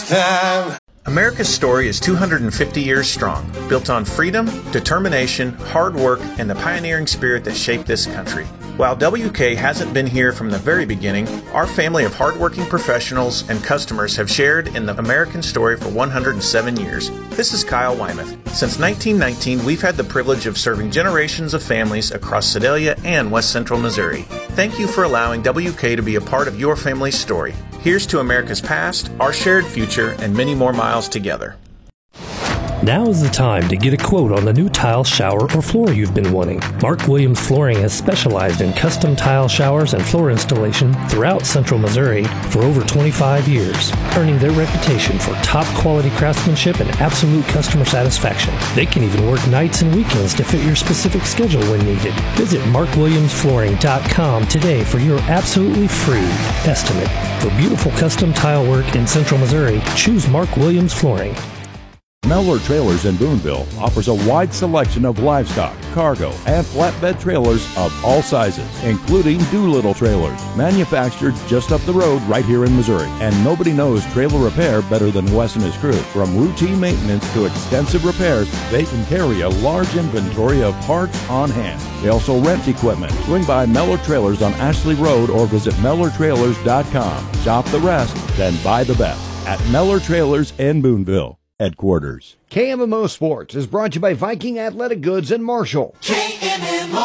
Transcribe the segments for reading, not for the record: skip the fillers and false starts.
this time. America's story is 250 years strong, built on freedom, determination, hard work, and the pioneering spirit that shaped this country. While WK hasn't been here from the very beginning, our family of hardworking professionals and customers have shared in the American story for 107 years. This is Kyle Wymuth. Since 1919, we've had the privilege of serving generations of families across Sedalia and West Central Missouri. Thank you for allowing WK to be a part of your family's story. Here's to America's past, our shared future, and many more miles together. Now is the time to get a quote on the new tile, shower, or floor you've been wanting. Mark Williams Flooring has specialized in custom tile showers and floor installation throughout Central Missouri for over 25 years, earning their reputation for top quality craftsmanship and absolute customer satisfaction. They can even work nights and weekends to fit your specific schedule when needed. Visit markwilliamsflooring.com today for your absolutely free estimate. For beautiful custom tile work in Central Missouri, choose Mark Williams Flooring. Mellor Trailers in Boonville offers a wide selection of livestock, cargo, and flatbed trailers of all sizes, including Doolittle trailers, manufactured just up the road right here in Missouri. And nobody knows trailer repair better than Wes and his crew. From routine maintenance to extensive repairs, they can carry a large inventory of parts on hand. They also rent equipment. Swing by Mellor Trailers on Ashley Road or visit MellorTrailers.com. Shop the rest, then buy the best at Mellor Trailers in Boonville headquarters. KMMO Sports is brought to you by Viking Athletic Goods in Marshall. KMMO.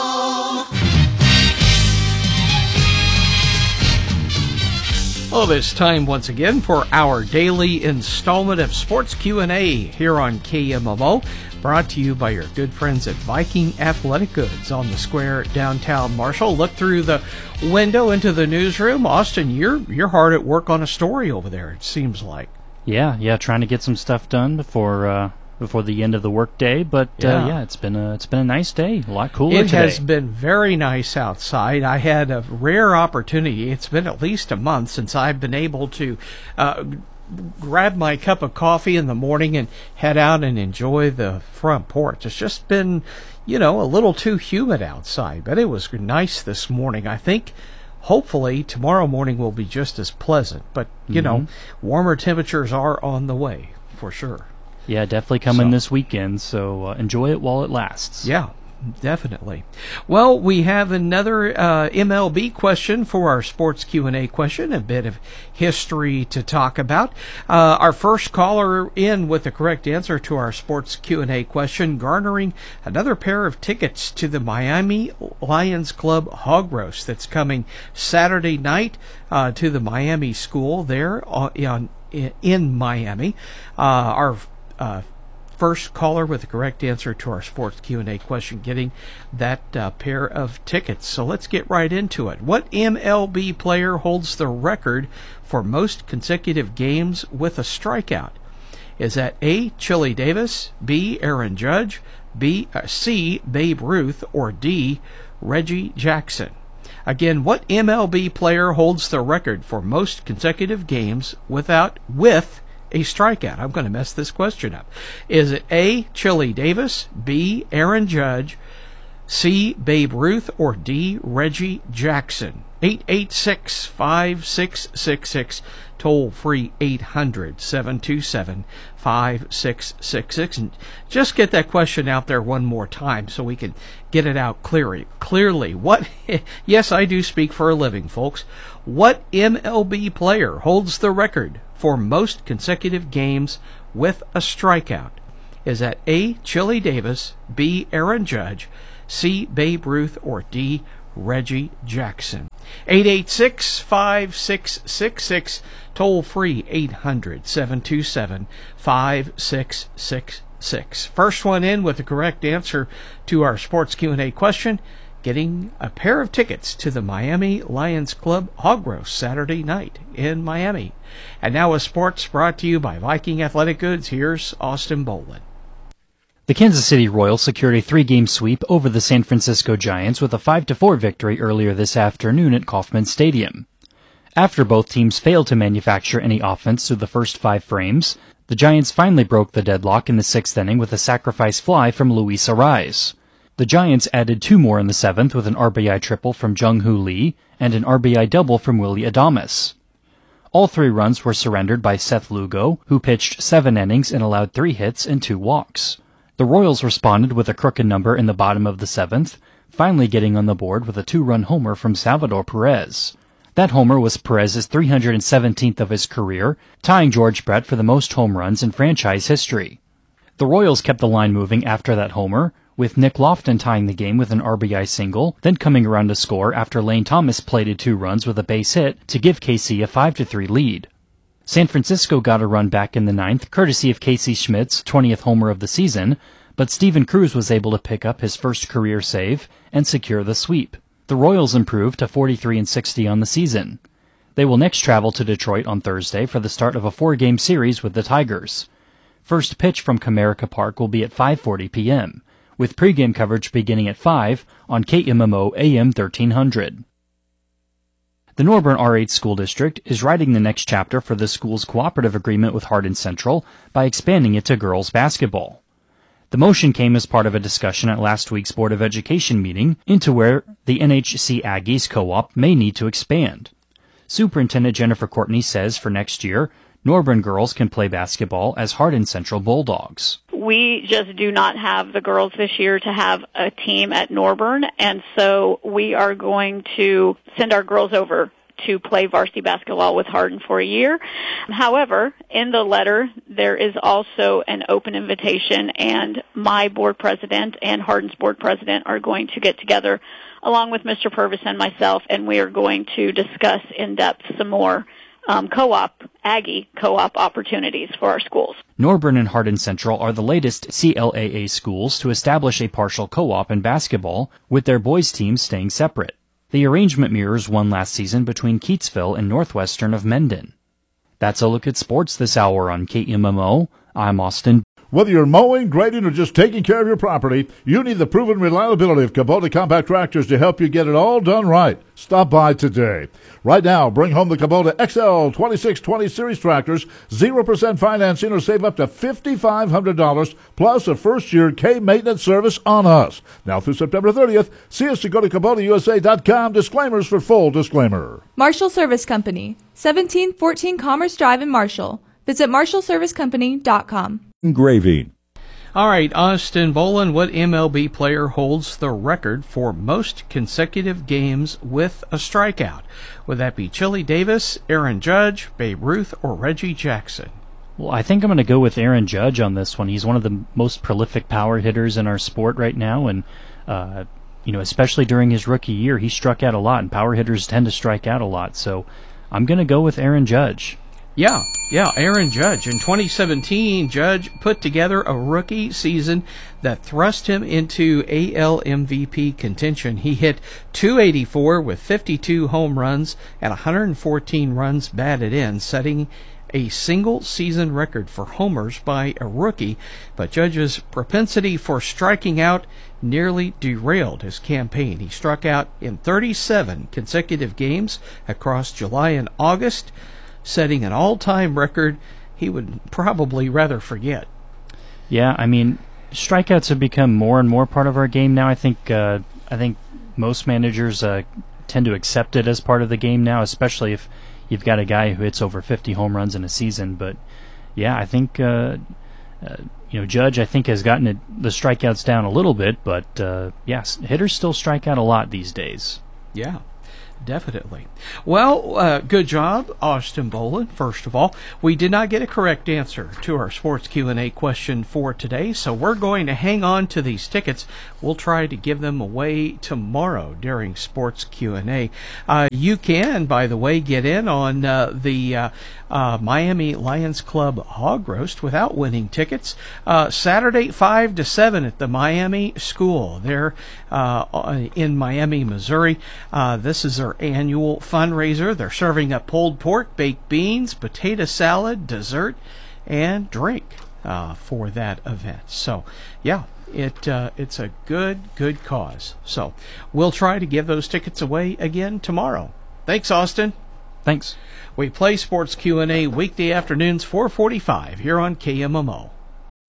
Well, it's time once again for our daily installment of Sports Q&A here on KMMO, brought to you by your good friends at Viking Athletic Goods on the square downtown Marshall. Look through the window into the newsroom. Austin, you're hard at work on a story over there, it seems like. Yeah, trying to get some stuff done before the end of the workday. But it's been a nice day. A lot cooler today. It has been very nice outside. I had a rare opportunity. It's been at least a month since I've been able to grab my cup of coffee in the morning and head out and enjoy the front porch. It's just been, a little too humid outside, but it was nice this morning. I think hopefully tomorrow morning will be just as pleasant, but warmer temperatures are on the way for sure. Yeah, definitely coming this weekend, so enjoy it while it lasts. Yeah, definitely. Well, we have another MLB question for our Sports Q&A question, a bit of history to talk about. Our first caller in with the correct answer to our Sports Q&A question, garnering another pair of tickets to the Miami Lions Club Hog Roast that's coming Saturday night to the Miami School there in Miami. Our first caller with the correct answer to our Sports Q&A question getting that pair of tickets. So let's get right into it. What MLB player holds the record for most consecutive games with a strikeout? Is that A, Chili Davis, B, Aaron Judge, C, Babe Ruth, or D, Reggie Jackson? Again, what MLB player holds the record for most consecutive games with a strikeout? I'm going to mess this question up. Is it A, Chili Davis, B, Aaron Judge, C, Babe Ruth, or D, Reggie Jackson? 886-5666, toll free 800-727-5666. And just get that question out there one more time so we can get it out clearly. What? Yes, I do speak for a living, folks. What MLB player holds the record for most consecutive games with a strikeout? Is that A, Chili Davis, B, Aaron Judge, C, Babe Ruth, or D, Reggie Jackson? 886-5666, toll free 800-727-5666. First one in with the correct answer to our Sports Q&A question, getting a pair of tickets to the Miami Lions Club Hog Roast Saturday night in Miami. And now with sports brought to you by Viking Athletic Goods, here's Austin Bolin. The Kansas City Royals secured a 3-game sweep over the San Francisco Giants with a 5-4 victory earlier this afternoon at Kauffman Stadium. After both teams failed to manufacture any offense through the first 5 frames, the Giants finally broke the deadlock in the 6th inning with a sacrifice fly from Luis Arraez. The Giants added 2 more in the 7th with an RBI triple from Jung-Hoo Lee and an RBI double from Willy Adames. All 3 runs were surrendered by Seth Lugo, who pitched 7 innings and allowed 3 hits and 2 walks. The Royals responded with a crooked number in the bottom of the 7th, finally getting on the board with a 2-run homer from Salvador Perez. That homer was Perez's 317th of his career, tying George Brett for the most home runs in franchise history. The Royals kept the line moving after that homer, with Nick Lofton tying the game with an RBI single, then coming around to score after Lane Thomas plated 2 runs with a base hit to give KC a 5-3 lead. San Francisco got a run back in the 9th, courtesy of Casey Schmidt's 20th homer of the season, but Steven Cruz was able to pick up his first career save and secure the sweep. The Royals improved to 43-60 on the season. They will next travel to Detroit on Thursday for the start of a 4-game series with the Tigers. First pitch from Comerica Park will be at 5:40 p.m., with pregame coverage beginning at 5 on KMMO AM 1300. The Norburn R8 School District is writing the next chapter for the school's cooperative agreement with Hardin Central by expanding it to girls basketball. The motion came as part of a discussion at last week's Board of Education meeting into where the NHC Aggies co-op may need to expand. Superintendent Jennifer Courtney says for next year, Norburn girls can play basketball as Hardin Central Bulldogs. We just do not have the girls this year to have a team at Norburn, and so we are going to send our girls over to play varsity basketball with Hardin for a year. However, in the letter, there is also an open invitation, and my board president and Hardin's board president are going to get together along with Mr. Purvis and myself, and we are going to discuss in depth some more Aggie co-op opportunities for our schools. Norburn and Hardin Central are the latest CLAA schools to establish a partial co-op in basketball, with their boys' teams staying separate. The arrangement mirrors one last season between Keatsville and Northwestern of Mendon. That's a look at sports this hour on KMMO. I'm Austin. Whether you're mowing, grading, or just taking care of your property, you need the proven reliability of Kubota compact tractors to help you get it all done right. Stop by today. Right now, bring home the Kubota XL 2620 Series tractors, 0% financing, or save up to $5,500, plus a first-year K-maintenance service on us. Now through September 30th, see us to go to KubotaUSA.com. Disclaimers for full disclaimer. Marshall Service Company, 1714 Commerce Drive in Marshall. Visit MarshallServiceCompany.com. Engraving. All right, Austin Bolin, what MLB player holds the record for most consecutive games with a strikeout? Would that be Chili Davis, Aaron Judge, Babe Ruth, or Reggie Jackson? Well, I think I'm going to go with Aaron Judge on this one. He's one of the most prolific power hitters in our sport right now, and especially during his rookie year, he struck out a lot, and power hitters tend to strike out a lot. So I'm going to go with Aaron Judge. Yeah, Aaron Judge. In 2017, Judge put together a rookie season that thrust him into AL MVP contention. He hit .284 with 52 home runs and 114 runs batted in, setting a single-season record for homers by a rookie. But Judge's propensity for striking out nearly derailed his campaign. He struck out in 37 consecutive games across July and August, setting an all-time record he would probably rather forget. Yeah, I mean, strikeouts have become more and more part of our game now. I think most managers tend to accept it as part of the game now, especially if you've got a guy who hits over 50 home runs in a season. But yeah, I think Judge has gotten the strikeouts down a little bit, but yes, hitters still strike out a lot these days. Yeah. Definitely. Well, good job, Austin Bolin. First of all, we did not get a correct answer to our sports Q&A question for today, so we're going to hang on to these tickets. We'll try to give them away tomorrow during sports Q&A. You can, by the way, get in on the Miami Lions Club Hog Roast without winning tickets. Saturday, 5 to 7 at the Miami School. They're in Miami, Missouri. This is their annual fundraiser. They're serving up pulled pork, baked beans, potato salad, dessert, and drink for that event. So, yeah, it's a good cause. So, we'll try to give those tickets away again tomorrow. Thanks, Austin. Thanks. We play Sports Q&A weekday afternoons 4:45 here on KMMO.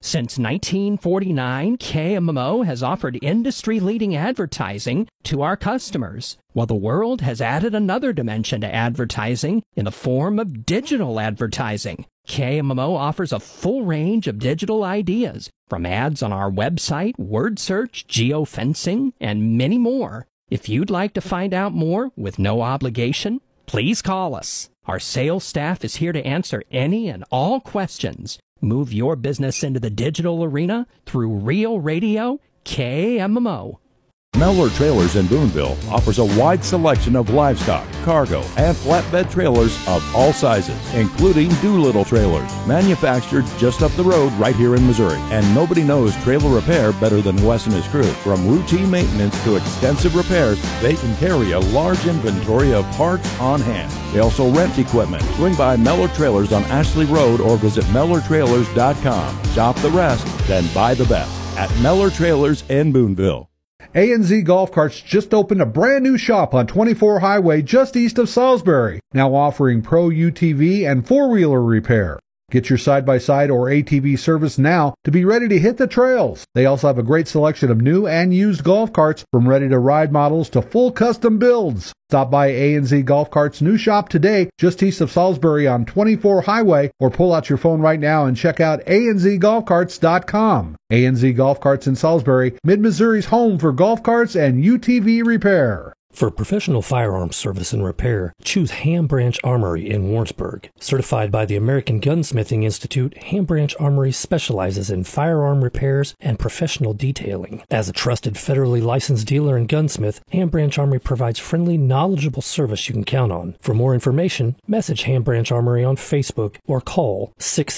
Since 1949, KMMO has offered industry-leading advertising to our customers, while the world has added another dimension to advertising in the form of digital advertising. KMMO offers a full range of digital ideas, from ads on our website, word search, geofencing, and many more. If you'd like to find out more with no obligation, please call us. Our sales staff is here to answer any and all questions. Move your business into the digital arena through Real Radio KMMO. Mellor Trailers in Boonville offers a wide selection of livestock, cargo, and flatbed trailers of all sizes, including Doolittle trailers, manufactured just up the road right here in Missouri. And nobody knows trailer repair better than Wes and his crew. From routine maintenance to extensive repairs, they can carry a large inventory of parts on hand. They also rent equipment. Swing by Mellor Trailers on Ashley Road or visit MellorTrailers.com. Shop the rest, then buy the best at Mellor Trailers in Boonville. A&Z Golf Carts just opened a brand new shop on 24 Highway just east of Salisbury, now offering Pro UTV and four-wheeler repair. Get your side-by-side or ATV service now to be ready to hit the trails. They also have a great selection of new and used golf carts, from ready-to-ride models to full custom builds. Stop by A&Z Golf Carts' new shop today, just east of Salisbury on 24 Highway, or pull out your phone right now and check out anzgolfcarts.com. A&Z Golf Carts in Salisbury, Mid-Missouri's home for golf carts and UTV repair. For professional firearms service and repair, choose Ham Branch Armory in Warrensburg. Certified by the American Gunsmithing Institute, Ham Branch Armory specializes in firearm repairs and professional detailing. As a trusted federally licensed dealer and gunsmith, Ham Branch Armory provides friendly, knowledgeable service you can count on. For more information, message Ham Branch Armory on Facebook or call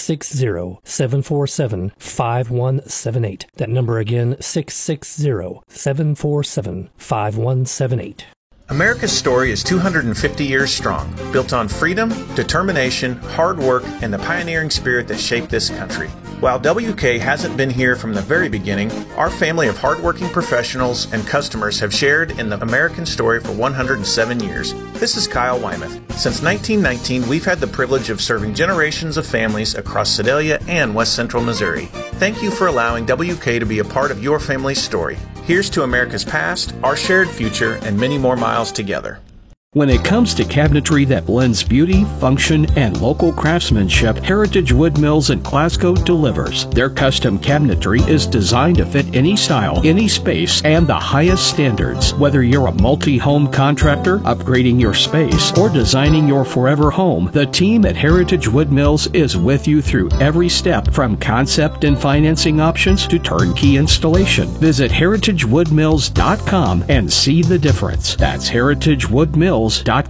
660-747-5178. That number again, 660-747-5178. America's story is 250 years strong, built on freedom, determination, hard work, and the pioneering spirit that shaped this country. While WK hasn't been here from the very beginning, our family of hardworking professionals and customers have shared in the American story for 107 years. This is Kyle Wymuth. Since 1919, we've had the privilege of serving generations of families across Sedalia and West Central Missouri. Thank you for allowing WK to be a part of your family's story. Here's to America's past, our shared future, and many more miles together. When it comes to cabinetry that blends beauty, function, and local craftsmanship, Heritage Wood Mills in Glasgow delivers. Their custom cabinetry is designed to fit any style, any space, and the highest standards. Whether you're a multi-home contractor, upgrading your space, or designing your forever home, the team at Heritage Wood Mills is with you through every step, from concept and financing options to turnkey installation. Visit heritagewoodmills.com and see the difference. That's heritagewoodmills.com.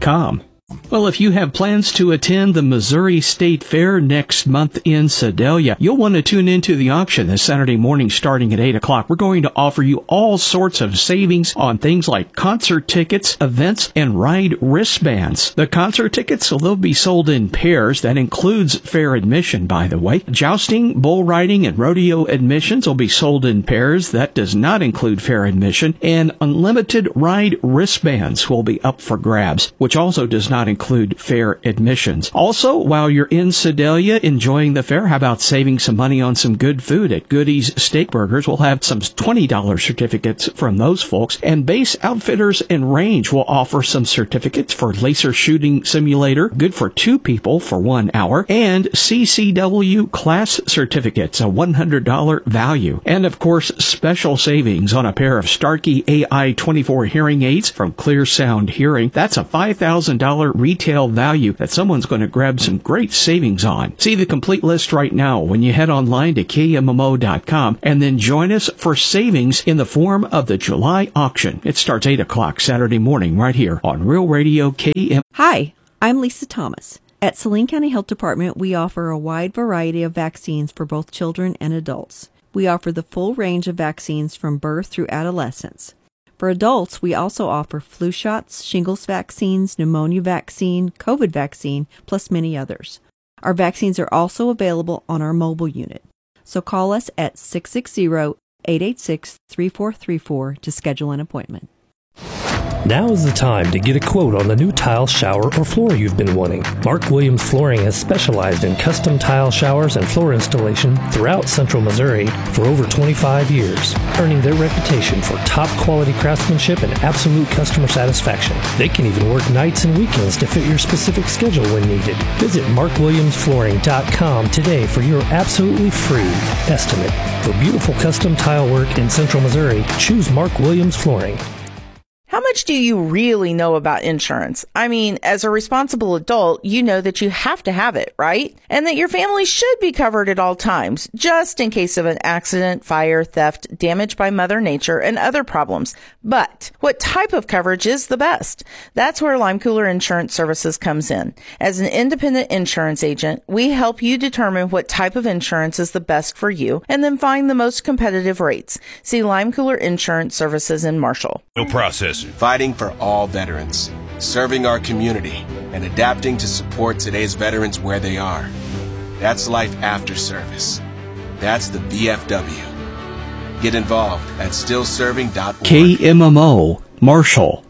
Well, if you have plans to attend the Missouri State Fair next month in Sedalia, you'll want to tune into the auction this Saturday morning starting at 8 o'clock. We're going to offer you all sorts of savings on things like concert tickets, events, and ride wristbands. The concert tickets, they'll be sold in pairs. That includes fair admission, by the way. Jousting, bull riding, and rodeo admissions will be sold in pairs. That does not include fair admission. And unlimited ride wristbands will be up for grabs, which also does not include fair admissions. Also, while you're in Sedalia enjoying the fair, how about saving some money on some good food at Goody's Steakburgers? We'll have some $20 certificates from those folks. And Base Outfitters and Range will offer some certificates for laser shooting simulator, good for 2 people for 1 hour, and CCW class certificates, a $100 value. And of course, special savings on a pair of Starkey AI-24 hearing aids from Clear Sound Hearing. That's a $5,000 retail value that someone's going to grab some great savings on. See the complete list right now when you head online to KMMO.com, and then join us for savings in the form of the July auction. It starts 8 o'clock Saturday morning right here on Real Radio KM. Hi, I'm Lisa Thomas. At Saline County Health Department, we offer a wide variety of vaccines for both children and adults. We offer the full range of vaccines from birth through adolescence. For adults, we also offer flu shots, shingles vaccines, pneumonia vaccine, COVID vaccine, plus many others. Our vaccines are also available on our mobile unit. So call us at 660-886-3434 to schedule an appointment. Now is the time to get a quote on the new tile, shower, or floor you've been wanting. Mark Williams Flooring has specialized in custom tile showers and floor installation throughout Central Missouri for over 25 years, earning their reputation for top quality craftsmanship and absolute customer satisfaction. They can even work nights and weekends to fit your specific schedule when needed. Visit markwilliamsflooring.com today for your absolutely free estimate. For beautiful custom tile work in Central Missouri, choose Mark Williams Flooring. How much do you really know about insurance? I mean, as a responsible adult, you know that you have to have it, right? And that your family should be covered at all times, just in case of an accident, fire, theft, damage by Mother Nature, and other problems. But what type of coverage is the best? That's where Lime Cooler Insurance Services comes in. As an independent insurance agent, we help you determine what type of insurance is the best for you and then find the most competitive rates. See Lime Cooler Insurance Services in Marshall. No process. Fighting for all veterans, serving our community, and adapting to support today's veterans where they are. That's life after service. That's the VFW. Get involved at stillserving.org. KMMO, Marshall.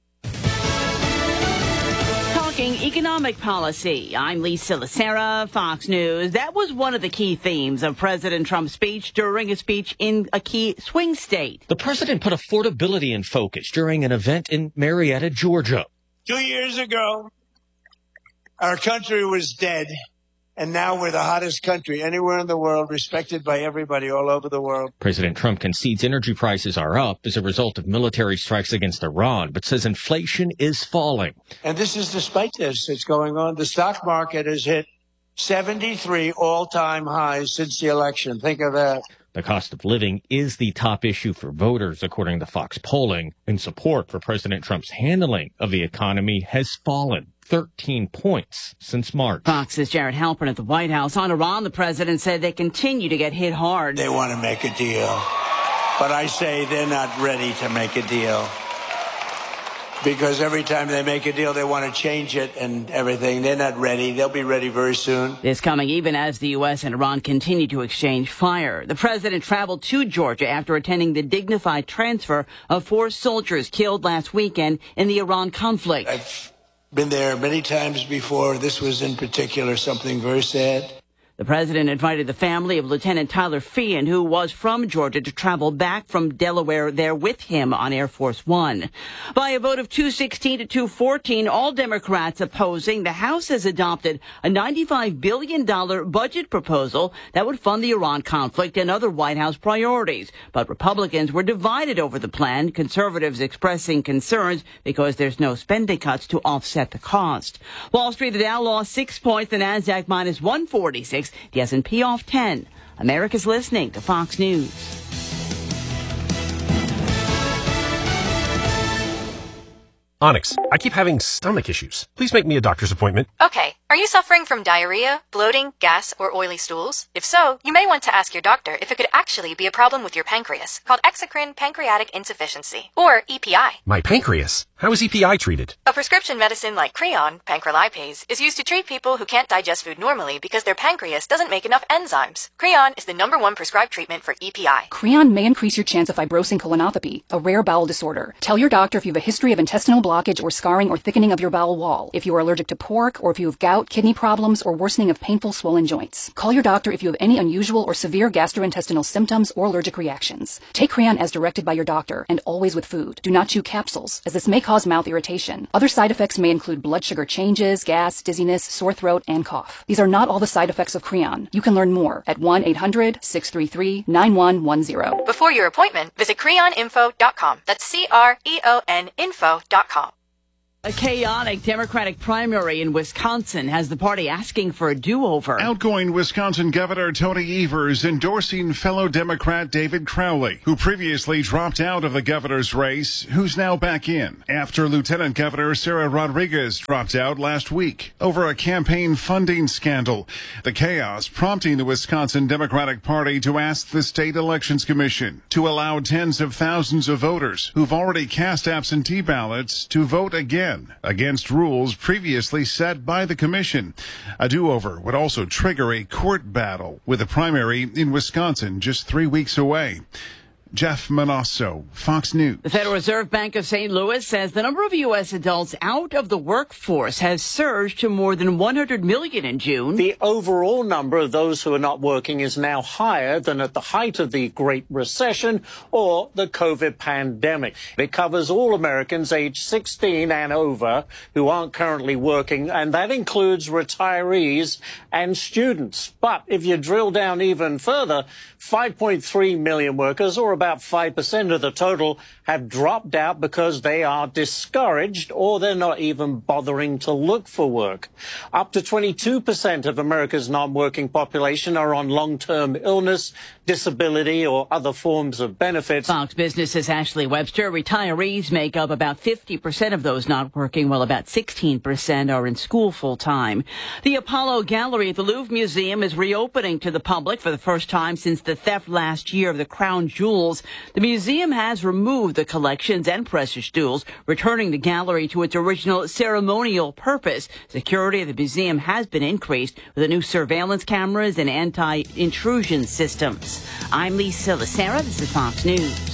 Economic policy. I'm Lisa Lacera, Fox News. That was one of the key themes of President Trump's speech during a speech in a key swing state. The president put affordability in focus during an event in Marietta, Georgia. 2 years ago, our country was dead, and now we're the hottest country anywhere in the world, respected by everybody all over the world. President Trump concedes energy prices are up as a result of military strikes against Iran, but says inflation is falling. And this is despite this that's going on. The stock market has hit 73 all-time highs since the election. Think of that. The cost of living is the top issue for voters, according to Fox polling, and support for President Trump's handling of the economy has fallen 13 points since March. Fox's Jared Halpern at the White House. On Iran, the president said they continue to get hit hard. They want to make a deal, but I say they're not ready to make a deal. Because every time they make a deal, they want to change it and everything. They're not ready. They'll be ready very soon. This coming even as the U.S. and Iran continue to exchange fire. The president traveled to Georgia after attending the dignified transfer of 4 soldiers killed last weekend in the Iran conflict. I've been there many times before. This was in particular something very sad. The president invited the family of Lieutenant Tyler Feehan, who was from Georgia, to travel back from Delaware there with him on Air Force One. By a vote of 216 to 214, all Democrats opposing, the House has adopted a $95 billion budget proposal that would fund the Iran conflict and other White House priorities. But Republicans were divided over the plan, conservatives expressing concerns because there's no spending cuts to offset the cost. Wall Street, the Dow lost 6 points, the NASDAQ minus 146. The S&P off 10. America's listening to Fox News. Onyx, I keep having stomach issues. Please make me a doctor's appointment. Okay. Are you suffering from diarrhea, bloating, gas, or oily stools? If so, you may want to ask your doctor if it could actually be a problem with your pancreas, called exocrine pancreatic insufficiency, or EPI. My pancreas? How is EPI treated? A prescription medicine like Creon, pancrelipase, is used to treat people who can't digest food normally because their pancreas doesn't make enough enzymes. Creon is the #1 prescribed treatment for EPI. Creon may increase your chance of fibrosing colonopathy, a rare bowel disorder. Tell your doctor if you have a history of intestinal blockage or scarring or thickening of your bowel wall, if you are allergic to pork, or if you have gout, kidney problems, or worsening of painful swollen joints. Call your doctor if you have any unusual or severe gastrointestinal symptoms or allergic reactions. Take Creon as directed by your doctor, and always with food. Do not chew capsules, as this may cause mouth irritation. Other side effects may include blood sugar changes, gas, dizziness, sore throat, and cough. These are not all the side effects of Creon. You can learn more at 1-800-633-9110. Before your appointment, visit creoninfo.com. That's CREON info.com. A chaotic Democratic primary in Wisconsin has the party asking for a do-over. Outgoing Wisconsin Governor Tony Evers endorsing fellow Democrat David Crowley, who previously dropped out of the governor's race, who's now back in, after Lieutenant Governor Sarah Rodriguez dropped out last week over a campaign funding scandal. The chaos prompting the Wisconsin Democratic Party to ask the State Elections Commission to allow tens of thousands of voters who've already cast absentee ballots to vote again against rules previously set by the commission. A do-over would also trigger a court battle with a primary in Wisconsin just 3 weeks away. Jeff Manasso, Fox News. The Federal Reserve Bank of St. Louis says the number of U.S. adults out of the workforce has surged to more than 100 million in June. The overall number of those who are not working is now higher than at the height of the Great Recession or the COVID pandemic. It covers all Americans aged 16 and over who aren't currently working, and that includes retirees and students. But if you drill down even further, 5.3 million workers, or about 5% of the total, have dropped out because they are discouraged or they're not even bothering to look for work. Up to 22% of America's non-working population are on long-term illness, disability, or other forms of benefits. Fox Business's Ashley Webster, retirees make up about 50% of those not working, while about 16% are in school full-time. The Apollo Gallery at the Louvre Museum is reopening to the public for the first time since the theft last year of the crown jewels. The museum has removed the collections and precious jewels, returning the gallery to its original ceremonial purpose. Security of the museum has been increased with the new surveillance cameras and anti-intrusion systems. I'm Lisa Lacera. This is Fox News.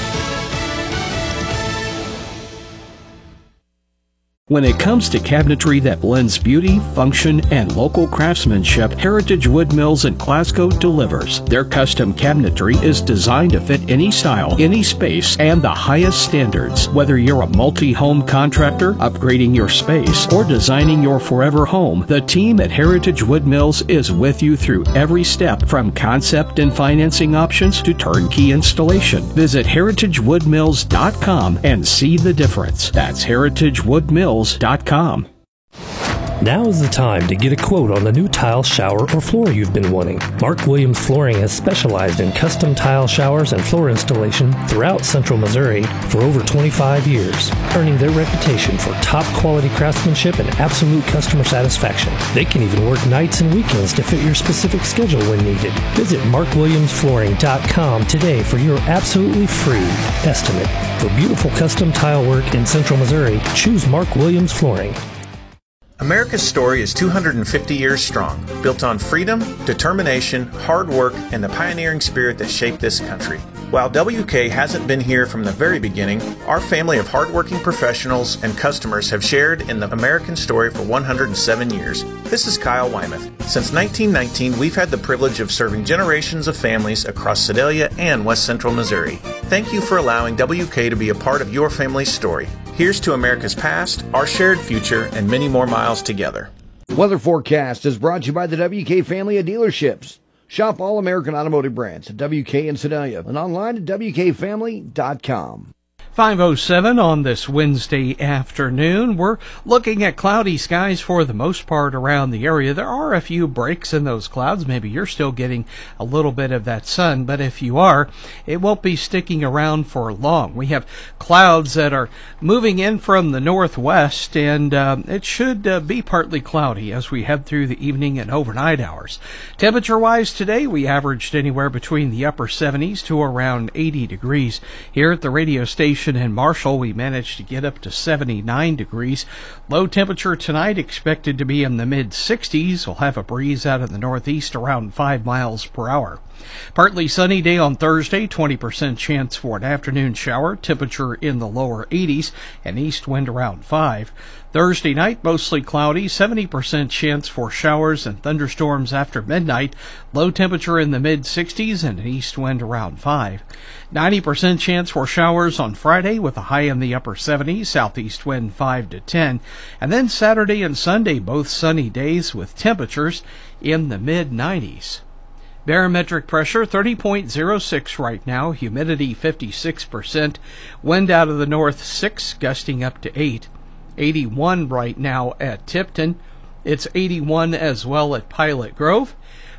When it comes to cabinetry that blends beauty, function, and local craftsmanship, Heritage Wood Mills in Glasgow delivers. Their custom cabinetry is designed to fit any style, any space, and the highest standards. Whether you're a multi-home contractor, upgrading your space, or designing your forever home, the team at Heritage Wood Mills is with you through every step, from concept and financing options to turnkey installation. Visit heritagewoodmills.com and see the difference. That's heritagewoodmills.com. Now is the time to get a quote on the new tile, shower, or floor you've been wanting. Mark Williams Flooring has specialized in custom tile showers and floor installation throughout Central Missouri for over 25 years, earning their reputation for top quality craftsmanship and absolute customer satisfaction. They can even work nights and weekends to fit your specific schedule when needed. Visit markwilliamsflooring.com today for your absolutely free estimate. For beautiful custom tile work in Central Missouri, choose Mark Williams Flooring. America's story is 250 years strong, built on freedom, determination, hard work, and the pioneering spirit that shaped this country. While WK hasn't been here from the very beginning, our family of hardworking professionals and customers have shared in the American story for 107 years. This is Kyle Wymuth. Since 1919, we've had the privilege of serving generations of families across Sedalia and West Central Missouri. Thank you for allowing WK to be a part of your family's story. Here's to America's past, our shared future, and many more miles together. Weather forecast is brought to you by the WK family of dealerships. Shop all American automotive brands at WK in Sedalia and online at WKFamily.com. 5:07 on this Wednesday afternoon. We're looking at cloudy skies for the most part around the area. There are a few breaks in those clouds. Maybe you're still getting a little bit of that sun, but if you are, it won't be sticking around for long. We have clouds that are moving in from the northwest, and it should be partly cloudy as we head through the evening and overnight hours. Temperature-wise today, we averaged anywhere between the upper 70s to around 80 degrees. Here at the radio station in Marshall, we managed to get up to 79 degrees. Low temperature tonight expected to be in the mid-60s. We'll have a breeze out of the northeast around 5 miles per hour. Partly sunny day on Thursday, 20% chance for an afternoon shower, temperature in the lower 80s, and east wind around 5. Thursday night, mostly cloudy, 70% chance for showers and thunderstorms after midnight, low temperature in the mid-60s and an east wind around 5. 90% chance for showers on Friday with a high in the upper 70s, southeast wind 5 to 10. And then Saturday and Sunday, both sunny days with temperatures in the mid-90s. Barometric pressure 30.06 right now, humidity 56%, wind out of the north 6, gusting up to 8. 81 right now at Tipton. It's 81 as well at Pilot Grove,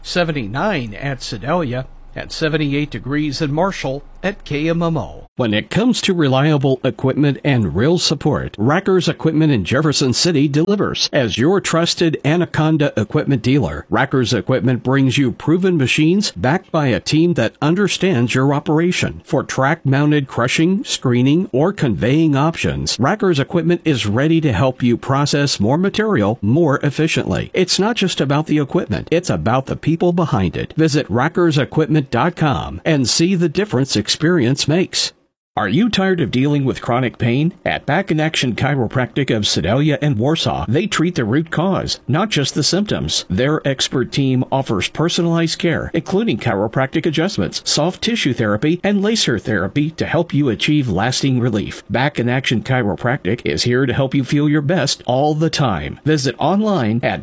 79 at Sedalia, at 78 degrees in Marshall at KMMO. When it comes to reliable equipment and real support, Rackers Equipment in Jefferson City delivers. As your trusted Anaconda equipment dealer, Rackers Equipment brings you proven machines backed by a team that understands your operation. For track-mounted crushing, screening, or conveying options, Rackers Equipment is ready to help you process more material more efficiently. It's not just about the equipment, it's about the people behind it. Visit rackersequipment.com and see the difference experience makes. Are you tired of dealing with chronic pain? At Back in Action Chiropractic of Sedalia and Warsaw, they treat the root cause, not just the symptoms. Their expert team offers personalized care, including chiropractic adjustments, soft tissue therapy, and laser therapy to help you achieve lasting relief. Back in Action Chiropractic is here to help you feel your best all the time. Visit online at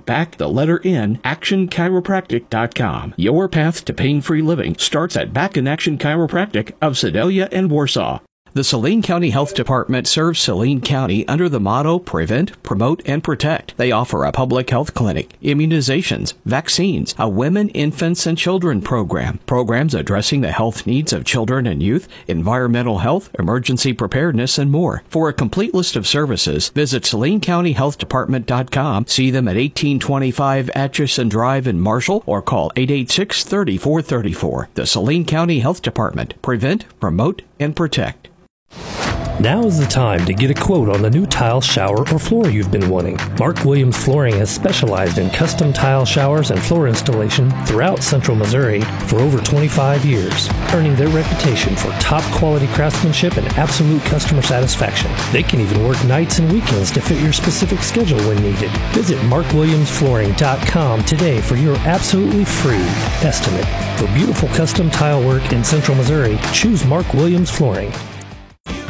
actionchiropractic.com. Your path to pain-free living starts at Back in Action Chiropractic of Sedalia and Warsaw. The Saline County Health Department serves Saline County under the motto Prevent, Promote, and Protect. They offer a public health clinic, immunizations, vaccines, a women, infants, and children program, programs addressing the health needs of children and youth, environmental health, emergency preparedness, and more. For a complete list of services, visit SalineCountyHealthDepartment.com, see them at 1825 Atchison Drive in Marshall, or call 886-3434. The Saline County Health Department. Prevent, Promote, and Protect. Now is the time to get a quote on the new tile, shower, or floor you've been wanting. Mark Williams Flooring has specialized in custom tile showers and floor installation throughout Central Missouri for over 25 years, earning their reputation for top quality craftsmanship and absolute customer satisfaction. They can even work nights and weekends to fit your specific schedule when needed. Visit markwilliamsflooring.com today for your absolutely free estimate. For beautiful custom tile work in Central Missouri, choose Mark Williams Flooring.